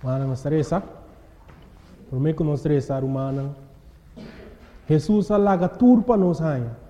Mana mastresa. Por mim que mostresa rumana. Jesus alaga turpa nos hanya.